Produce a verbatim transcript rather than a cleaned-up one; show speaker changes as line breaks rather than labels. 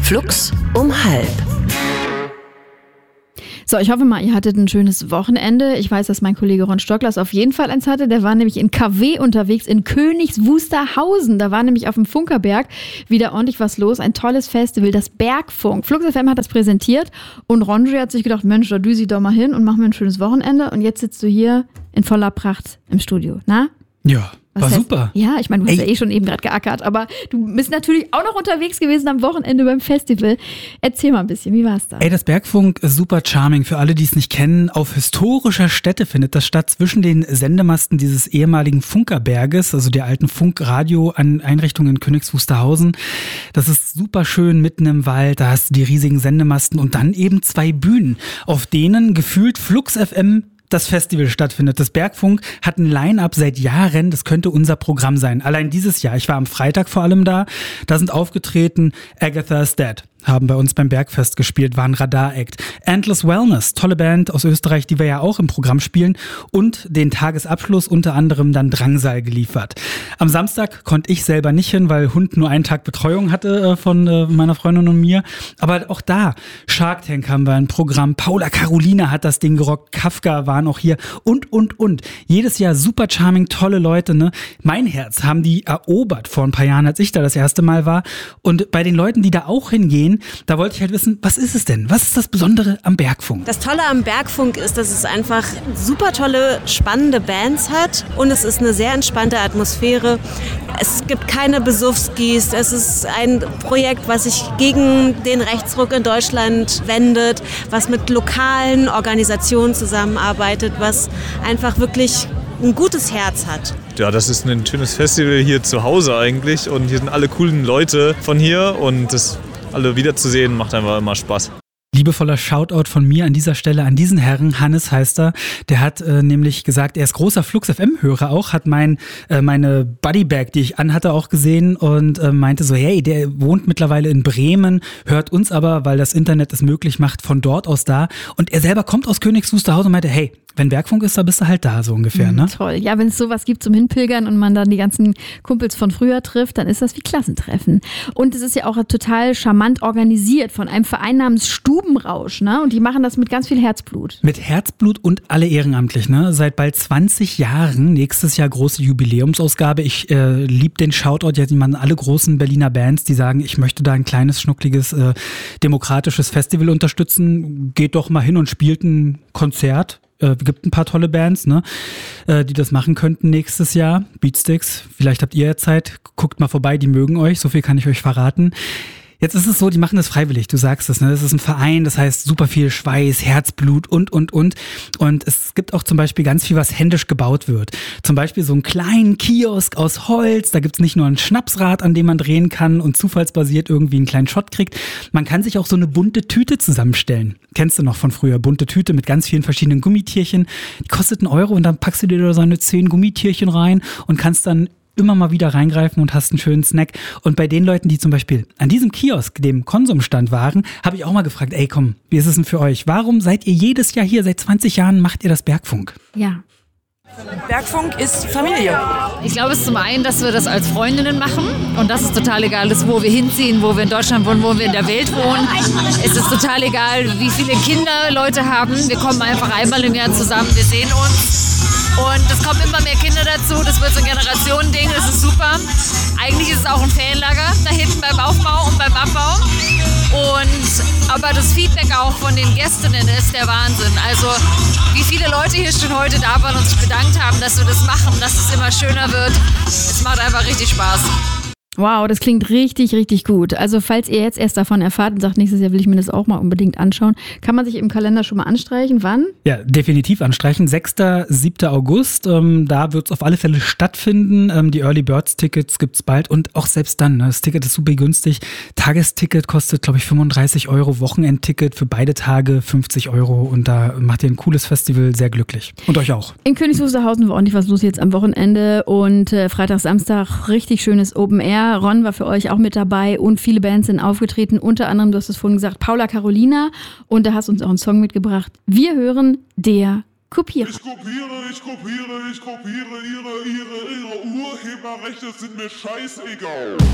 Flux um halb.
So, ich hoffe mal, ihr hattet ein schönes Wochenende. Ich weiß, dass mein Kollege Ron Stocklers auf jeden Fall eins hatte. Der war nämlich in K W unterwegs in Königs Wusterhausen. Da war nämlich auf dem Funkerberg wieder ordentlich was los. Ein tolles Festival, das Bergfunk. Flux F M hat das präsentiert und Ronji hat sich gedacht, Mensch, da düse ich doch mal hin und machen wir ein schönes Wochenende. Und jetzt sitzt du hier in voller Pracht im Studio, na?
Ja.
Was
war
heißt,
super.
Ja, ich meine, du hast
Ey.
ja eh schon eben gerade geackert, aber du bist natürlich auch noch unterwegs gewesen am Wochenende beim Festival. Erzähl mal ein bisschen, wie war's da?
Ey, das Bergfunk ist super charming. Für alle, die es nicht kennen, auf historischer Stätte findet das statt, zwischen den Sendemasten dieses ehemaligen Funkerberges, also der alten Funkradio-Einrichtung in Königs Wusterhausen. Das ist super schön mitten im Wald, da hast du die riesigen Sendemasten und dann eben zwei Bühnen, auf denen gefühlt Flux F M das Festival stattfindet. Das Bergfunk hat ein Line-Up seit Jahren, das könnte unser Programm sein. Allein dieses Jahr, ich war am Freitag vor allem da, da sind aufgetreten Agatha's Dead, haben bei uns beim Bergfest gespielt, waren Radar-Act. Endless Wellness, tolle Band aus Österreich, die wir ja auch im Programm spielen und den Tagesabschluss unter anderem dann Drangsal geliefert. Am Samstag konnte ich selber nicht hin, weil Hund nur einen Tag Betreuung hatte äh, von äh, meiner Freundin und mir. Aber auch da, Shark Tank haben wir ein Programm, Paula Carolina hat das Ding gerockt, Kafka waren auch hier und, und, und. Jedes Jahr super charming, tolle Leute, ne? Mein Herz haben die erobert vor ein paar Jahren, als ich da das erste Mal war. Und bei den Leuten, die da auch hingehen, da wollte ich halt wissen, was ist es denn? Was ist das Besondere am Bergfunk?
Das Tolle am Bergfunk ist, dass es einfach super tolle, spannende Bands hat und es ist eine sehr entspannte Atmosphäre. Es gibt keine Besuffskis. Es ist ein Projekt, was sich gegen den Rechtsruck in Deutschland wendet, was mit lokalen Organisationen zusammenarbeitet, was einfach wirklich ein gutes Herz hat.
Ja, das ist ein schönes Festival hier zu Hause eigentlich und hier sind alle coolen Leute von hier und das alle wiederzusehen macht einfach immer Spaß.
Liebevoller Shoutout von mir an dieser Stelle an diesen Herrn, Hannes heißt er, der hat äh, nämlich gesagt, er ist großer Flux F M-Hörer auch, hat mein äh, meine Bodybag, die ich anhatte, auch gesehen und äh, meinte so, hey, der wohnt mittlerweile in Bremen, hört uns aber, weil das Internet es möglich macht, von dort aus da und er selber kommt aus Königs Wusterhausen und meinte, hey, wenn Bergfunk ist, da bist du halt da, so ungefähr, ne?
Mhm, toll. Ja, wenn es sowas gibt zum Hinpilgern und man dann die ganzen Kumpels von früher trifft, dann ist das wie Klassentreffen. Und es ist ja auch total charmant organisiert von einem Verein namens Stubenrausch, ne? Und die machen das mit ganz viel Herzblut.
Mit Herzblut und alle ehrenamtlich, ne? Seit bald zwanzig Jahren, nächstes Jahr große Jubiläumsausgabe. Ich äh, liebe den Shoutout, ja, die machen alle großen Berliner Bands, die sagen, ich möchte da ein kleines, schnuckliges, äh, demokratisches Festival unterstützen. Geht doch mal hin und spielt ein Konzert. Äh, gibt ein paar tolle Bands, ne, äh, die das machen könnten nächstes Jahr. Beatsticks, vielleicht habt ihr ja Zeit, guckt mal vorbei, die mögen euch, so viel kann ich euch verraten. Jetzt ist es so, die machen das freiwillig, du sagst es, ne? Das ist ein Verein, das heißt super viel Schweiß, Herzblut und, und, und. Und es gibt auch zum Beispiel ganz viel, was händisch gebaut wird. Zum Beispiel so einen kleinen Kiosk aus Holz, da gibt's nicht nur ein Schnapsrad, an dem man drehen kann und zufallsbasiert irgendwie einen kleinen Shot kriegt. Man kann sich auch so eine bunte Tüte zusammenstellen. Kennst du noch von früher? Bunte Tüte mit ganz vielen verschiedenen Gummitierchen. Die kostet einen Euro und dann packst du dir da so eine zehn Gummitierchen rein und kannst dann immer mal wieder reingreifen und hast einen schönen Snack. Und bei den Leuten, die zum Beispiel an diesem Kiosk, dem Konsumstand waren, habe ich auch mal gefragt, ey komm, wie ist es denn für euch? Warum seid ihr jedes Jahr hier? Seit zwanzig Jahren macht ihr das Bergfunk?
Ja.
Bergfunk ist Familie.
Ich glaube, es ist zum einen, dass wir das als Freundinnen machen und dass es total egal ist, wo wir hinziehen, wo wir in Deutschland wohnen, wo wir in der Welt wohnen. Es ist total egal, wie viele Kinder Leute haben. Wir kommen einfach einmal im Jahr zusammen, wir sehen uns. Und es kommen immer mehr Kinder dazu, das wird so ein Generationending, das ist super. Eigentlich ist es auch ein Ferienlager da hinten beim Aufbau und beim Abbau. Und, aber das Feedback auch von den Gästinnen ist der Wahnsinn. Also wie viele Leute hier schon heute da waren und sich bedankt haben, dass wir das machen, dass es immer schöner wird. Es macht einfach richtig Spaß.
Wow, das klingt richtig, richtig gut. Also falls ihr jetzt erst davon erfahrt und sagt, nächstes Jahr will ich mir das auch mal unbedingt anschauen, kann man sich im Kalender schon mal anstreichen. Wann?
Ja, definitiv anstreichen. sechster, siebter August, ähm, da wird es auf alle Fälle stattfinden. Ähm, die Early Birds Tickets gibt's bald und auch selbst dann, ne, das Ticket ist super günstig. Tagesticket kostet, glaube ich, fünfunddreißig Euro, Wochenendticket für beide Tage fünfzig Euro und da macht ihr ein cooles Festival, sehr glücklich. Und euch auch.
In Königs Wusterhausen war ordentlich was los jetzt am Wochenende und äh, Freitag, Samstag richtig schönes Open Air. Ron war für euch auch mit dabei und viele Bands sind aufgetreten, unter anderem, du hast es vorhin gesagt, Paula Carolina und da hast du uns auch einen Song mitgebracht. Wir hören Der Kopierer.
Ich kopiere, ich kopiere, ich kopiere, ihre, ihre, ihre Urheberrechte sind mir scheißegal.